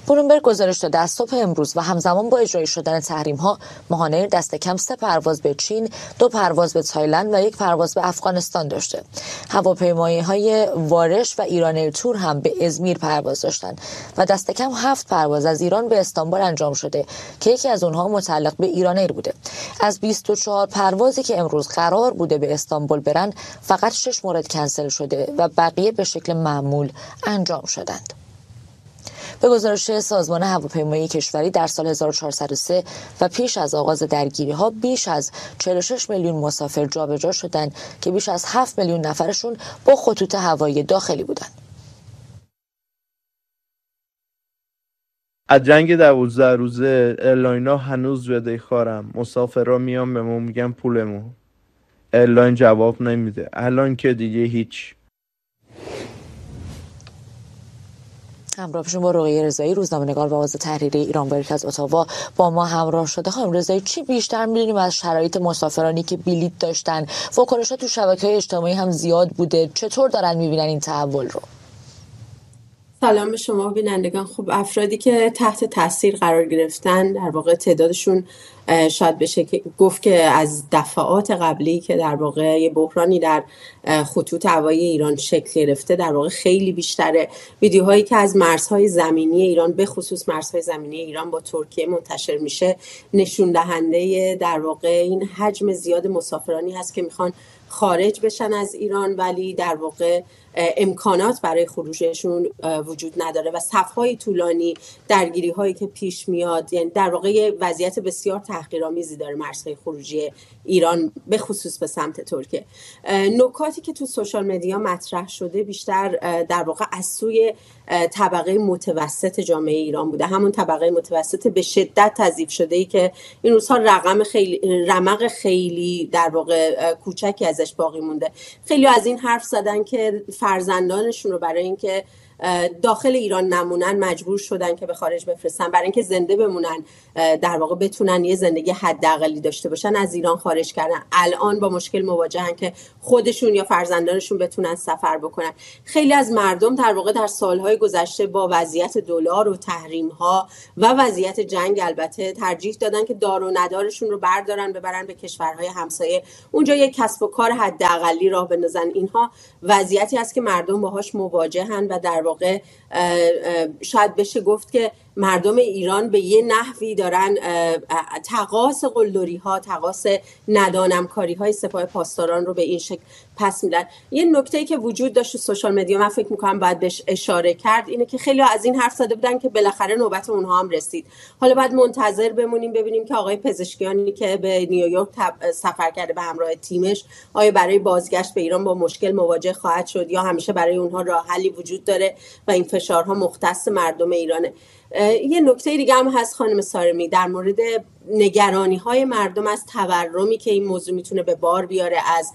بلومبرگ گزارش داده از صبح امروز و همزمان با اجرای شدن تحریم‌ها ماهانه دست کم 3 پرواز به چین، 2 پرواز به تایلند و 1 پرواز به افغانستان داشته. هواپیمایی‌های وارش و ایران تور هم به ازمیر پرواز داشتند و دست کم 7 پرواز از ایران به استانبول انجام شده که یکی از اونها متعلق به ایران ایر بوده. از 24 پروازی که امروز قرار بوده به استانبول برن فقط 6 مورد کنسل شده و بقیه به شکل معمول انجام شدند. به گزارش سازمان هواپیمایی کشوری در سال 1403 و پیش از آغاز درگیری‌ها بیش از 46 میلیون مسافر جابجا شدند که بیش از 7 میلیون نفرشون با خطوط هوایی داخلی بودند. از جنگ 12 روزه ایرلاینا هنوز بدهکارم. مسافرها میان به ما میگن پولمون. ایرلاین جواب نمیده. الان که دیگه هیچ. همراه پیشون با رقیه رضایی، روزنامه‌نگار و آواز تحریری ایرانوایی که از اتاوا با ما همراه شده. خانم رضایی، چی بیشتر می‌دونیم از شرایط مسافرانی که بلیط داشتن؟ واکنش‌ها تو شبکه‌های اجتماعی هم زیاد بوده. چطور دارن می‌بینن این تحول رو؟ سلام به شما بینندگان. خب افرادی که تحت تاثیر قرار گرفتن در واقع تعدادشون شاید بشه که گفت که از دفعات قبلی که در واقع یه بحرانی در خطوط هوایی ایران شکل گرفته در واقع خیلی بیشتره. ویدیوهایی که از مرزهای زمینی ایران به خصوص مرزهای زمینی ایران با ترکیه منتشر میشه نشون دهنده در واقع این حجم زیاد مسافرانی هست که میخوان خارج بشن از ایران ولی در واقع امکانات برای خروجشون وجود نداره و صف‌های طولانی، درگیری‌هایی که پیش میاد، یعنی در واقع وضعیت بسیار تحقیرآمیزی داره مرزهای خروجی ایران به خصوص به سمت ترکیه. نکاتی که تو سوشال مدیا مطرح شده بیشتر در واقع از سوی طبقه متوسط جامعه ایران بوده، همون طبقه متوسط به شدت تضعیف شده‌ای که این روزها رمق خیلی در واقع کوچکی ازش باقی مونده. خیلی از این حرف زدن که فرزندانشون رو برای اینکه داخل ایران نمونن مجبور شدن که به خارج بفرستن، برای اینکه زنده بمونن در واقع بتونن یه زندگی حداقلی داشته باشن از ایران خارج کردن. الان با مشکل مواجهن که خودشون یا فرزندانشون بتونن سفر بکنن. خیلی از مردم در واقع در سالهای گذشته با وضعیت دلار و تحریم‌ها و وضعیت جنگ البته ترجیح دادن که دار و ندارشون رو ببرن به کشورهای همسایه، اونجا یک کسب و کار حداقلی راه بندازن. اینها وضعیتی است که مردم باهاش مواجهن و در واقع شاید بشه گفت که مردم ایران به یه نحوی دارن تقاص قلدری‌ها، تقاص ندانمکاری‌های سپاه پاسداران رو به این شکل پس میدن. یه نکته‌ای که وجود داشت تو سوشال مدیا من فکر می‌کنم باید بهش اشاره کرد اینه که خیلی از این حرف زده بودن که بالاخره نوبت اونها هم رسید. حالا باید منتظر بمونیم ببینیم که آقای پزشکیانی که به نیویورک سفر کرده به همراه تیمش آیا برای بازگشت به ایران با مشکل مواجه خواهد شد یا همیشه برای اونها راه حلی وجود داره و این فشارها مختص مردم ایرانه. یه نکته دیگه هم هست خانم سارمی در مورد نگرانی‌های مردم از تورمی که این موضوع میتونه به بار بیاره از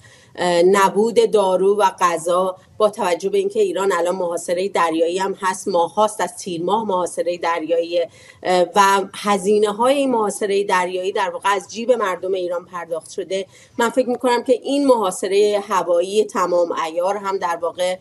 نبود دارو و غذا، با توجه به اینکه ایران الان محاصره دریایی هم هست، ماهاست از تیر ماه محاصره دریایی و هزینه‌های این محاصره دریایی در واقع از جیب مردم ایران پرداخت شده. من فکر می‌کنم که این محاصره هوایی تمام عیار هم در واقع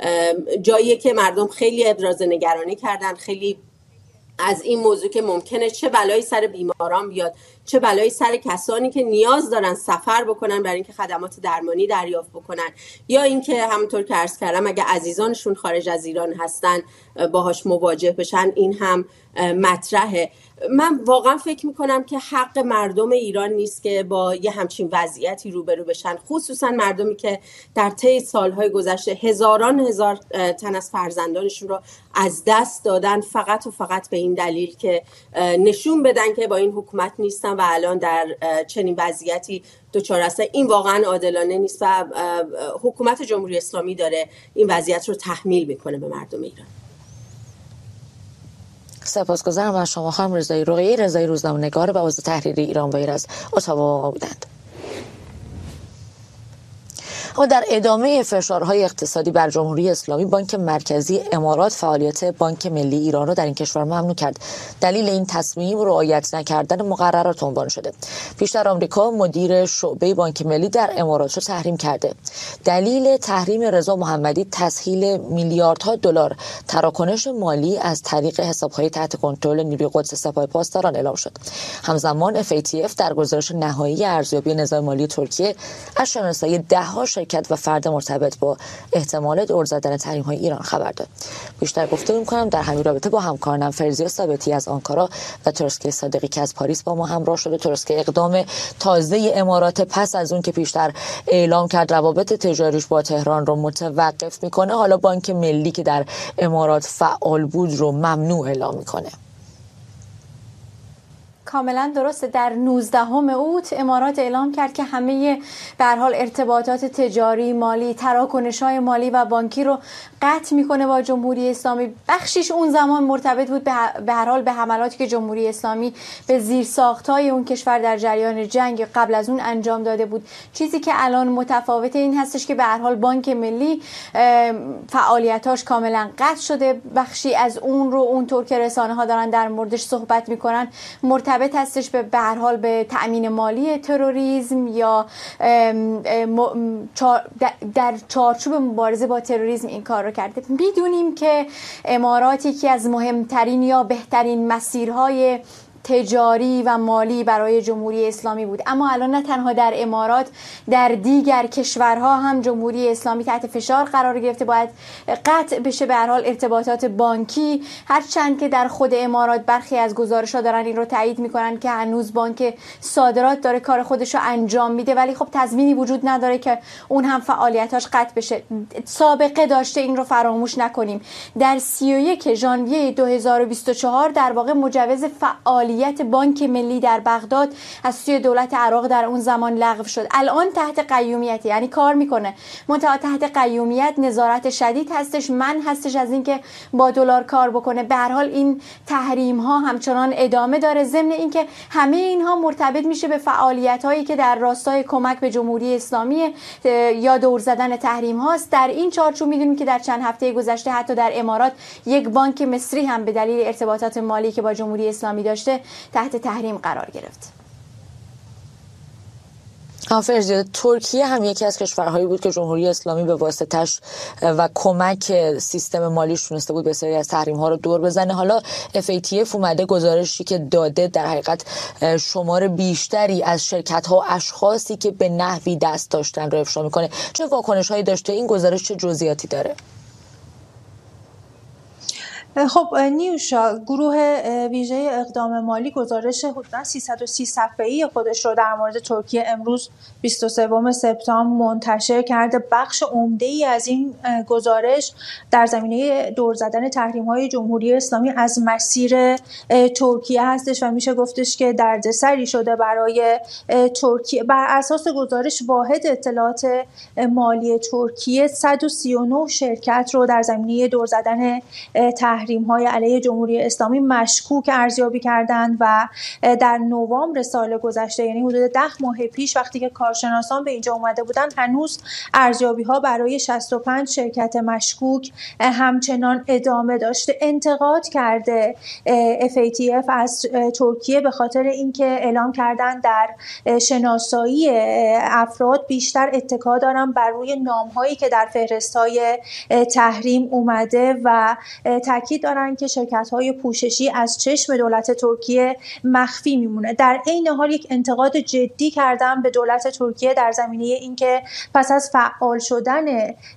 جاییه که مردم خیلی ابراز نگرانی کردن، خیلی از این موضوع که ممکنه چه بلایی سر بیماران بیاد، چه بلایی سر کسانی که نیاز دارن سفر بکنن برای اینکه خدمات درمانی دریافت بکنن، یا اینکه همونطور که عرض کردم اگه عزیزانشون خارج از ایران هستن باهاش مواجه بشن. این هم مطرحه. من واقعا فکر میکنم که حق مردم ایران نیست که با یه همچین وضعیتی روبرو بشن، خصوصا مردمی که در طی سالهای گذشته هزاران هزار تن از فرزندانشون رو از دست دادن فقط و فقط به این دلیل که نشون بدن که با این حکومت نیستن و الان در چنین وضعیتی دچار هستن. این واقعا عادلانه نیست و حکومت جمهوری اسلامی داره این وضعیت رو تحمیل میکنه به مردم ایران. سپاسگزارم از شما خانم رضایی. رقیه رضایی روزنامه‌نگار و عضو تحریری ایرانوایی از اتاوا بودند. و در ادامه فشارهای اقتصادی بر جمهوری اسلامی، بانک مرکزی امارات فعالیت بانک ملی ایران را در این کشور ممنوع کرد. دلیل این تصمیم رعایت نکردن مقررات عنوان شده. پیشتر آمریکا مدیر شعبه بانک ملی در امارات را تحریم کرده. دلیل تحریم رضا محمدی تسهیل میلیاردها دلار تراکنش مالی از طریق حساب‌های تحت کنترل نیروی قدس سپاه پاسداران اعلام شد. همزمان FATF در گزارش نهایی ارزیابی نظام مالی ترکیه از شناسایی ده‌ها شرکت و فرد مرتبط با احتمال دور زدن تحریم‌های ایران خبر داد. بیشتر گفتگو می‌کنم در همین رابطه با همکارانم فرزیا ثابتی از آنکارا و ترسکه صادقی که از پاریس با ما همراه شده. ترسکه، اقدام تازه امارات پس از اون که پیشتر اعلام کرد روابط تجاریش با تهران رو متوقف میکنه، حالا بانک ملی که در امارات فعال بود رو ممنوع اعلام میکنه. کاملا درسته. در 19 اوت امارات اعلام کرد که همه به هر حال ارتباطات تجاری، مالی، تراکنش‌های مالی و بانکی رو قطع میکنه با جمهوری اسلامی. بخشش اون زمان مرتبط بود به هر حال به حملاتی که جمهوری اسلامی به زیرساخت‌های اون کشور در جریان جنگ قبل از اون انجام داده بود. چیزی که الان متفاوت این هستش که به هر حال بانک ملی فعالیتاش کاملا قطع شده. بخشی از اون رو اونطور که رسانه‌ها دارن در موردش صحبت میکنن مرتبط هستش به هر حال به تأمین مالی تروریسم یا در چارچوب مبارزه با تروریسم این کار رو کرده. میدونیم که امارات یکی از مهمترین یا بهترین مسیرهای تجاری و مالی برای جمهوری اسلامی بود، اما الان نه تنها در امارات، در دیگر کشورها هم جمهوری اسلامی تحت فشار قرار گرفته. باید قطع بشه به هر حال ارتباطات بانکی، هرچند که در خود امارات برخی از گزارش‌ها دارن این رو تایید میکنن که هنوز بانک صادرات داره کار خودش رو انجام میده، ولی خب تضمینی وجود نداره که اون هم فعالیتاش قطع بشه. سابقه داشته، این رو فراموش نکنیم. در 31 ژانویه 2024 در واقع مجوز فعالیت بانک ملی در بغداد از سوی دولت عراق در اون زمان لغو شد. الان تحت قیومیت، یعنی کار میکنه، منتها تحت قیومیت، نظارت شدید هستش، من هستش از اینکه با دلار کار بکنه. به هر حال این تحریم ها همچنان ادامه داره، ضمن اینکه همه اینها مرتبط میشه به فعالیت هایی که در راستای کمک به جمهوری اسلامی یا دور زدن تحریم هاست. در این چارچوب میدونیم که در چند هفته گذشته حتی در امارات یک بانک مصری هم به دلیل ارتباطات مالی که با جمهوری اسلامی داشته تحت تحریم قرار گرفت. فرزیه، ترکیه هم یکی از کشورهایی بود که جمهوری اسلامی به واسطش و کمک سیستم مالیش تونسته بود به سری از تحریم ها رو دور بزنه. حالا FATF اومده گزارشی که داده در حقیقت شمار بیشتری از شرکت ها و اشخاصی که به نحوی دست داشتن رو افشا میکنه. چه واکنش هایی داشته این گزارش، چه جزئیاتی داره؟ خب نیوشا، گروه ویژه اقدام مالی گزارش حدود 330 صفحه‌ای خودش رو در مورد ترکیه امروز 23 سپتامبر منتشر کرده. بخش عمده‌ای از این گزارش در زمینه دور زدن تحریم‌های جمهوری اسلامی از مسیر ترکیه هستش و میشه گفتش که دردسری شده برای ترکیه. بر اساس گزارش واحد اطلاعات مالی ترکیه 139 شرکت رو در زمینه دور زدن تحریم‌های علیه جمهوری اسلامی مشکوک ارزیابی کردند و در نوامبر سال گذشته، یعنی حدود 10 ماه پیش، وقتی که کارشناسان به اینجا اومده بودن، هنوز ارزیابی‌ها برای 65 شرکت مشکوک همچنان ادامه داشته. انتقاد کرده FATF از ترکیه به خاطر اینکه اعلام کردن در شناسایی افراد بیشتر اتکا دارن بر روی نام‌هایی که در فهرست‌های تحریم اومده و تاکید دارن که شرکت‌های پوششی از چشم دولت ترکیه مخفی میمونه. در عین حال یک انتقاد جدی کردن به دولت ترکیه در زمینه اینکه پس از فعال شدن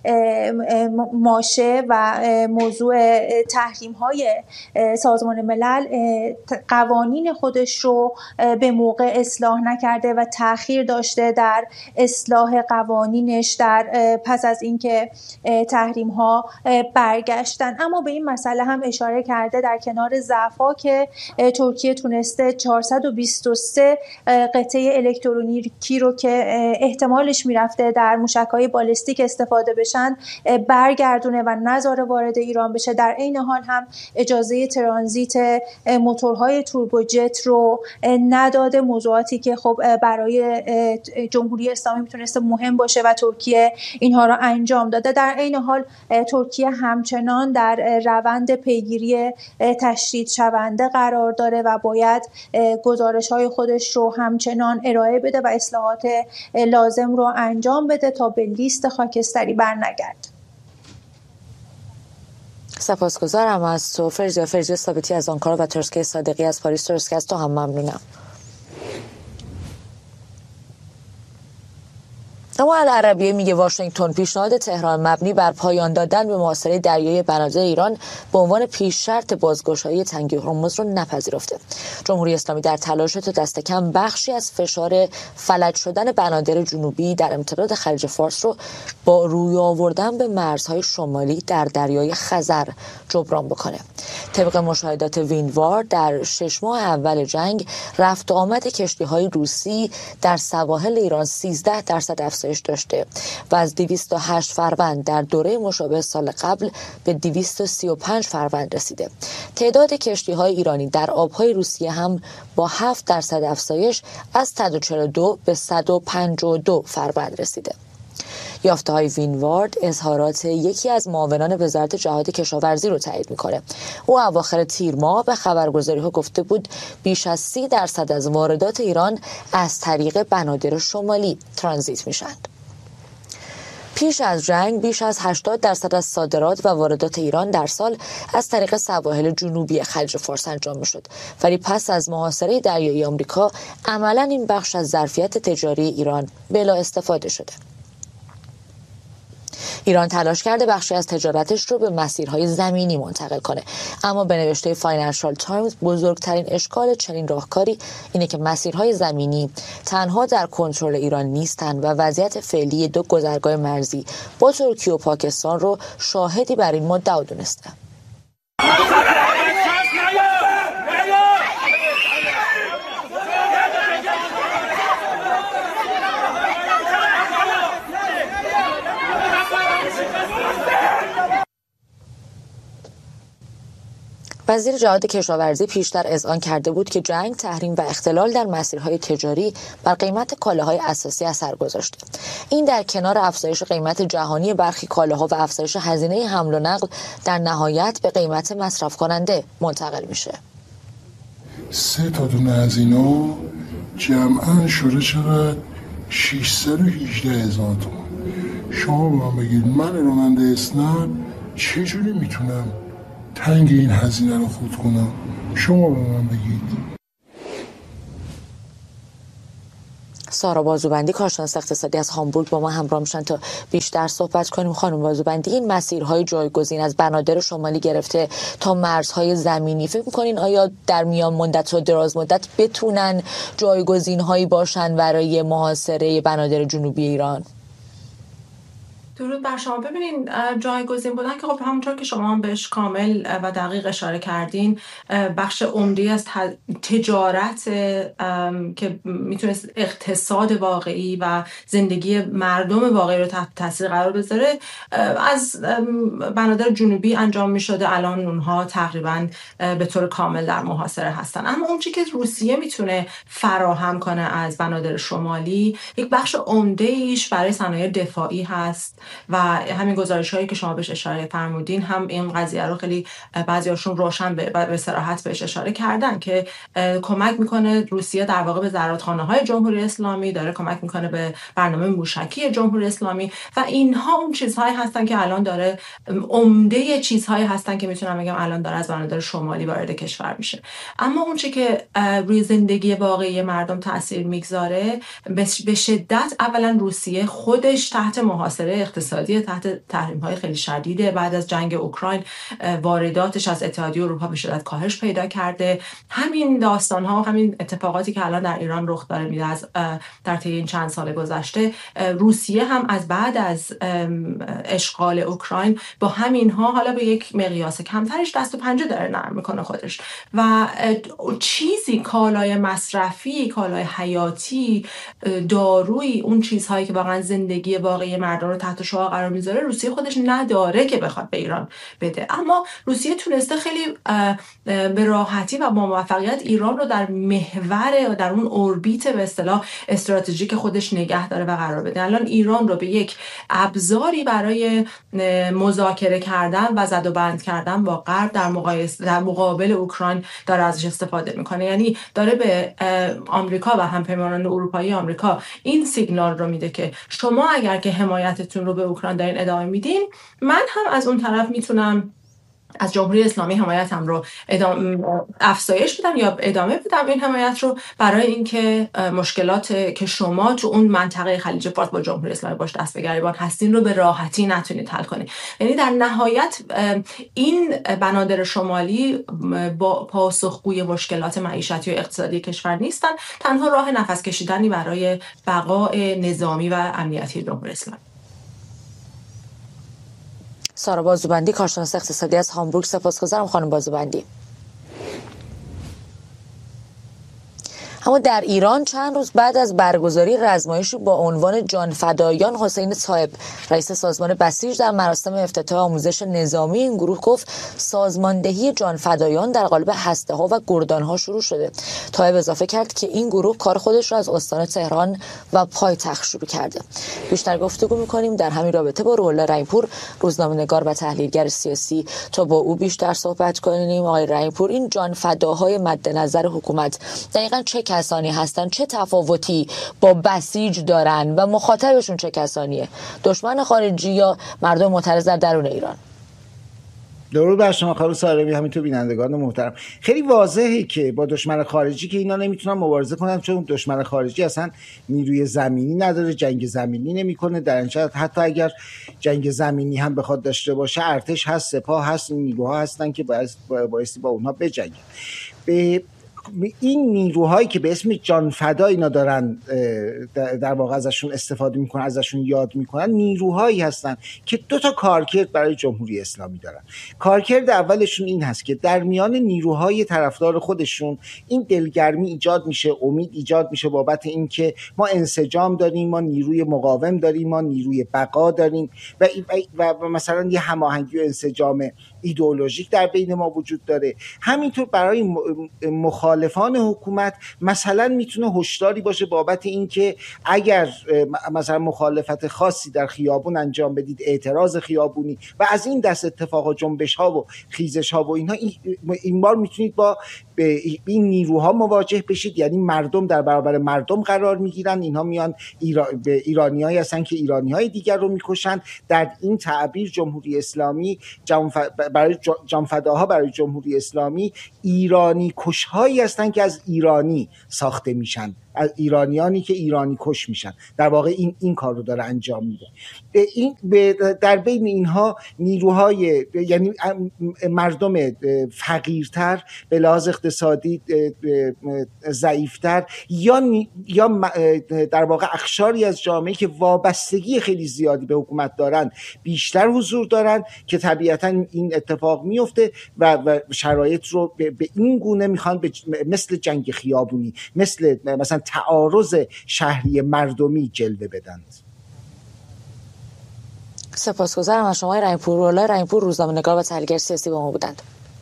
ماشه و موضوع تحریم‌های سازمان ملل قوانین خودش رو به موقع اصلاح نکرده و تأخیر داشته در اصلاح قوانینش در پس از اینکه تحریم‌ها برگشتن. اما به این مسئله هم اشاره کرده در کنار ضعف‌ها که ترکیه تونسته 423 قطعه الکترونیکی رو که احتمالش میرفته در موشک‌های بالستیک استفاده بشن برگردونه و نذاره وارد ایران بشه. در عین حال هم اجازه ترانزیت موتورهای توربوجت رو نداده، موضوعاتی که خب برای جمهوری اسلامی میتونسته مهم باشه و ترکیه اینها رو انجام داده. در عین حال ترکیه همچنان در روند پیگیری تشدید شونده قرار داره و باید گزارش‌های خودش رو همچنان ارائه بده و اصلاحات لازم رو انجام بده تا به لیست خاکستری برنگرده. سپاسگزارم از تو فرزیه ثابتی از آنکارا و ترسکه صادقی از پاریس. ترسکه از تو هم ممنونم. اما العربیه میگه واشنگتن پیشنهاد تهران مبنی بر پایان دادن به محاصره دریایی بنادر ایران به عنوان پیش شرط بازگشایی تنگه هرمز رو نپذیرفته. جمهوری اسلامی در تلاش تا دست کم بخشی از فشار فلج شدن بنادر جنوبی در امتداد خلیج فارس رو با روی آوردن به مرزهای شمالی در دریای خزر جبران بکنه. طبق مشاهدات وینوار در 6 ماه اول جنگ رفت و آمد کشتی‌های روسی در سواحل ایران 13% افزایش داشته و از 208 فروند در دوره مشابه سال قبل به 235 فروند رسیده. تعداد کشتی‌های ایرانی در آب‌های روسیه هم با 7% افزایش از 142 به 152 فروند رسیده. یافته‌های وینوارد اظهارات یکی از معاونان وزارت جهاد کشاورزی رو تایید می‌کنه. او اواخر تیر ماه به خبرگزاری‌ها گفته بود بیش از 30% از واردات ایران از طریق بنادر شمالی ترانزیت میشند. پیش از جنگ بیش از 80% از صادرات و واردات ایران در سال از طریق سواحل جنوبی خلیج فارس انجام می‌شد. ولی پس از محاصره دریایی آمریکا عملاً این بخش از ظرفیت تجاری ایران بلا استفاده شده. ایران تلاش کرده بخشی از تجارتش رو به مسیرهای زمینی منتقل کنه، اما به نوشته فاینانشال تایمز بزرگترین اشکال چنین راهکاری اینه که مسیرهای زمینی تنها در کنترل ایران نیستن و وضعیت فعلی 2 گذرگاه مرزی با ترکیه و پاکستان رو شاهدی بر این مدعا دونسته. وزیر جهاد کشاورزی پیشتر اذعان کرده بود که جنگ، تحریم و اختلال در مسیرهای تجاری بر قیمت کالاهای اساسی اثر گذاشته. این در کنار افزایش قیمت جهانی برخی کالاها و افزایش هزینه حمل و نقل در نهایت به قیمت مصرف کننده منتقل میشه. 3 تا دونه از اینا جمعاً شده چقدر 618,000 تومان. شما به من بگید من راننده اسنپ چجوری میتونم تنگ این هزینه رو خود کنم؟ شما به من بگید. سارا بازوبندی کارشناس اقتصادی از هامبورگ با ما همراه میشن تا بیشتر صحبت کنیم. خانم بازوبندی، این مسیرهای جایگزین از بنادر شمالی گرفته تا مرزهای زمینی، فکر می‌کنین آیا در میان مدت و دراز مدت بتونن جایگزین‌هایی باشن برای محاصره بنادر جنوبی ایران؟ درود بر شما. ببینین جایگزین بودن که خب همونطور که شما هم بهش کامل و دقیق اشاره کردین بخش عمده از تجارت که میتونست اقتصاد واقعی و زندگی مردم واقعی رو تحت تاثیر قرار بذاره از بنادر جنوبی انجام میشده. الان اونها تقریبا به طور کامل در محاصره هستن. اما اون چیزی که روسیه میتونه فراهم کنه از بنادر شمالی یک بخش عمده ایش برای صنایع دفاعی هست و همین گزارش‌هایی که شما بهش اشاره فرمودین هم این قضیه رو خیلی بعضی‌هاشون روشن به صراحت بهش اشاره کردن که کمک میکنه روسیه در واقع به زرادخانه‌های جمهوری اسلامی، داره کمک میکنه به برنامه موشکی جمهوری اسلامی و اینها اون چیزهایی هستن که الان داره عمده چیزهایی هستن که میتونم بگم الان داره از بنادر شمالی وارد کشور میشه. اما اون چیزی که روی زندگی واقعی مردم تاثیر میگذاره به شدت اولا روسیه خودش تحت محاصره اقتصادی تحت تحریم‌های خیلی شدید بعد از جنگ اوکراین وارداتش از اتحادیه اروپا به شدت کاهش پیدا کرده. همین داستان‌ها و همین اتفاقاتی که الان در ایران رخ داره میده از در طی این چند سال گذشته، روسیه هم از بعد از اشغال اوکراین با همینها حالا به یک مقیاس کمترش دست و پنجه داره نرم میکنه خودش و چیزی کالای مصرفی، کالای حیاتی، دارویی، اون چیزهایی که واقعا زندگی واقعی مردم رو تحت شعاع قرار میذاره روسیه خودش نداره که بخواد به ایران بده. اما روسیه تونسته خیلی به راحتی و با موفقیت ایران رو در محور، در اون اوربیت به اصطلاح استراتژیک خودش نگه داره و قرار بده. الان ایران رو به یک ابزاری برای مذاکره کردن و زد و بند کردن با غرب در مقابل اوکراین داره ازش استفاده میکنه. یعنی داره به آمریکا و همپیمانان اروپایی آمریکا این سیگنال رو میده که شما اگر که حمایتتون رو به اوکراین دارین ادامه میدین، من هم از اون طرف میتونم از جمهوری اسلامی حمایتم رو افزایش بدم یا ادامه بدم این حمایت رو، برای اینکه مشکلات که شما تو اون منطقه خلیج فارس با جمهوری اسلامی باش دست به گریبان هستین رو به راحتی نتونید حل کنید. یعنی در نهایت این بنادر شمالی با پاسخگوی مشکلات معیشتی و اقتصادی کشور نیستن، تنها راه نفس کشیدنی برای بقای نظامی و امنیتی جمهوری اسلامی. سارا بازوبندی، کارشناس اقتصادی از هامبورگ. سپاسگزارم خانم بازوبندی. اما در ایران چند روز بعد از برگزاری رزمایشی با عنوان جانفدایان، حسین صاحب رئیس سازمان بسیج در مراسم افتتاح آموزش نظامی این گروه گفت سازماندهی جانفدایان در قالب هسته‌ها و گردان‌ها شروع شده. صاحب اضافه کرد که این گروه کار خودش را از استان تهران و پایتخت شروع کرده. بیشتر گفتگو می‌کنیم در همین رابطه با روح‌الله رحیم‌پور، روزنامه‌نگار و تحلیلگر سیاسی، تا با او بیشتر صحبت کنیم. آقای رحیم‌پور، این جانفداهای مد نظر حکومت دقیقاً چه کسانی هستن؟ چه تفاوتی با بسیج دارن و مخاطبشون چه کسانیه؟ دشمن خارجی یا مردم معترض در درون ایران؟ درود بر شما خانم سارمی، همینطور بینندگان محترم. خیلی واضحه که با دشمن خارجی که اینا نمیتونن مبارزه کنن، چون دشمن خارجی اصلا نیروی زمینی نداره، جنگ زمینی نمیکنه. در این صورت حتی اگر جنگ زمینی هم بخواد داشته باشه، ارتش هست، سپاه هست، نیروها هستن که بایستی با اونها بجنگن. به این نیروهایی که به اسم جانفدا اینا دارن در واقع ازشون استفاده میکنن، ازشون یاد میکنن، نیروهایی هستن که دو تا کارکرد برای جمهوری اسلامی دارن. کارکرد اولشون این هست که در میان نیروهای طرفدار خودشون این دلگرمی ایجاد میشه، امید ایجاد میشه بابت این که ما انسجام داریم، ما نیروی مقاوم داریم، ما نیروی بقا داریم و مثلا یه هماهنگی و انسجام ایدئولوژیک در بین ما وجود داره. همینطور برای مخالفان حکومت مثلا میتونه هشداری باشه بابت این که اگر مثلا مخالفت خاصی در خیابون انجام بدید، اعتراض خیابونی و از این دست اتفاق و جنبش ها و خیزش ها و اینها، این بار میتونید با این نیروها مواجه بشید. یعنی مردم در برابر مردم قرار میگیرن، اینها میان به ایرانیایی هستن که ایرانیهای دیگر رو میکشن. در این تعبیر جمهوری اسلامی برای جانفداها برای جمهوری اسلامی ایرانی کشهایی هستن که از ایرانی ساخته میشن، از ایرانیانی که ایرانی کش میشن. در واقع این کار رو داره انجام میده. این در بین اینها نیروهای، یعنی مردم فقیرتر، به لحاظ اقتصادی ضعیفتر، یا در واقع اقشاری از جامعه که وابستگی خیلی زیادی به حکومت دارن بیشتر حضور دارن، که طبیعتا این اتفاق میفته و شرایط رو به این گونه میخوان مثل جنگ خیابونی، مثلا تعارض شهری مردمی جلوه بدند. سپاسگزارم از شما رحیم‌پور. روح‌الله رحیم‌پور، روزنامه‌نگار و تحلیلگر سیاسی با ما بودند.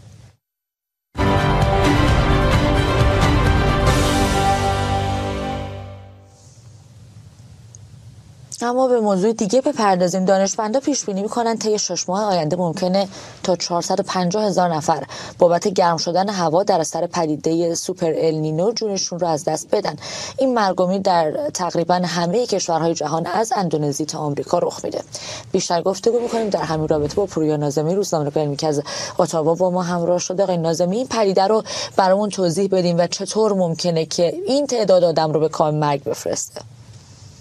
اما به موضوع دیگه بپردازیم. دانشمندان پیش بینی می‌کنند طی 6 ماه آینده ممکنه تا 450,000 نفر بابت گرم شدن هوا در اثر پدیده سوپر النینو جونشون رو از دست بدن. این مرگ و میر در تقریبا همه کشورهای جهان از اندونزی تا آمریکا رخ میده. بیشتر گفتگو می‌کنیم در همین رابطه با پوریا ناظمی، روزنامه‌نگار علمی که از اتاوا با ما همراه شده. آقای ناظمی، این پدیده رو برامون توضیح بدیم و چطور ممکنه که این تعداد آدم رو به کام مرگ بفرسته؟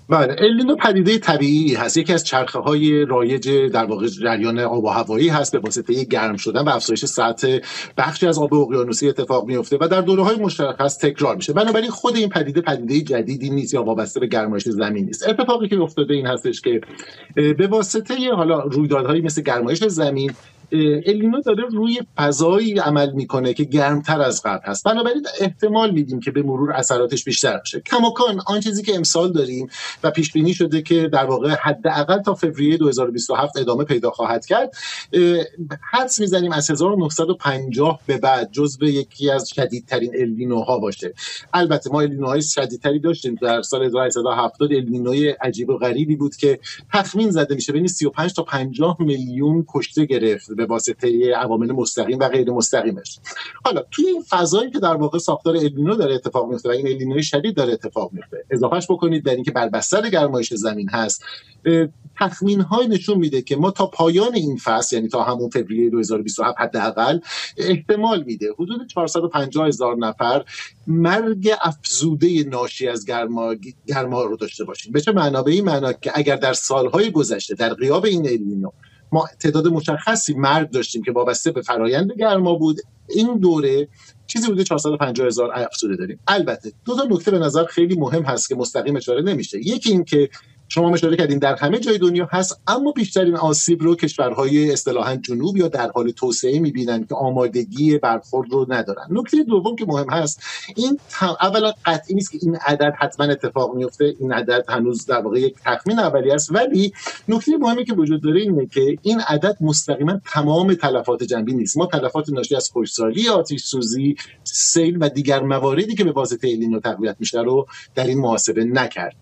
بله، النینو پدیده طبیعی هست، یکی از چرخه‌های رایج در واقع جریان آب و هوایی هست. به واسطه گرم شدن و افزایش سطح بخشی از آب اقیانوسی اتفاق میفته و در دوره‌های مشخص تکرار میشه. بنابراین خود این پدیده جدیدی نیست یا وابسته به گرمایش زمین نیست. اتفاقی که افتاده این هستش که به واسطه حالا رویدادهایی مثل گرمایش زمین، النینو داره روی فضایی عمل میکنه که گرمتر از قبل هست. بنابراین احتمال میدیم که به مرور اثراتش بیشتر بشه. کماکان آن چیزی که امسال داریم و پیش بینی شده که در واقع حداقل تا فوریه 2027 ادامه پیدا خواهد کرد، حدس میزنیم از 1950 به بعد جزو یکی از شدیدترین النینوها باشه. البته ما النینوهای شدیدتری داشتیم. در سال 1870 النینوی عجیب و غریبی بود که تخمین زده میشه بین 35 تا 50 میلیون کشته گرفت به واسطه عوامل مستقیم و غیر مستقیمش. حالا توی این فضایی که در واقع ساختار النینو داره اتفاق میفته و این النینوی شدید داره اتفاق میفته، اضافهش بکنید در اینکه بر بستر گرمایش زمین هست، تخمین‌های نشون میده که ما تا پایان این فصل، یعنی تا همون فوریه 2027 حداقل، احتمال میده حدود 450,000 نفر مرگ افزوده ناشی از گرما رو داشته باشیم. به چه معنا؟ به این معنا که اگر در سالهای گذشته در غیاب این النینو ما تعداد مشخصی مرگ داشتیم که وابسته به فرایند گرما بود، این دوره چیزی بوده 450,000 افزوده داریم. البته دو تا نکته به نظر خیلی مهم هست که مستقیم اشاره نمیشه. یکی این که شما اشاره کردین در همه جای دنیا هست، اما بیشترین آسیب رو کشورهای اصطلاحاً جنوب یا در حال توسعه می‌بینن که آمادگی برخورد رو ندارن. نکته دوم که مهم هست، این اولا قطعی نیست که این عدد حتما اتفاق میفته. این عدد هنوز در واقع یک تخمین اولیه است، ولی نکته مهمی که وجود داره اینه که این عدد مستقیما تمام تلفات جنبی نیست. ما تلفات ناشی از خشکسالی، آتش سوزی، سیل و دیگر مواردی که به واسطه النینو تقویت میشه رو در این محاسبه نکردیم.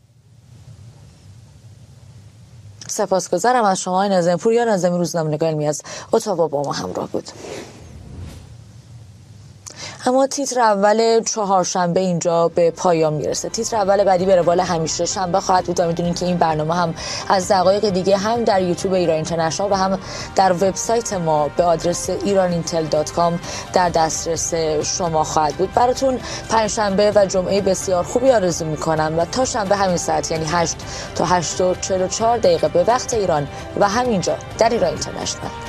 سپاسگزارم از شما ناظم پور یا ناظم روزنامه‌نگار علمی از اتاوا با ما همراه بود. اما تیتر اول چهارشنبه اینجا به پایان میرسه. تیتر اول بعدی به روال همیشه شنبه خواهد بود و میدونین که این برنامه هم از دقایق دیگه هم در یوتیوب ایران اینترنشنال و هم در وبسایت ما به آدرسiranintel.com در دسترس شما خواهد بود. براتون پنجشنبه و جمعه بسیار خوبی آرزو میکنم و تا شنبه همین ساعت، یعنی 8 تا 8:44 به وقت ایران و همینجا در ایران اینترنشنال.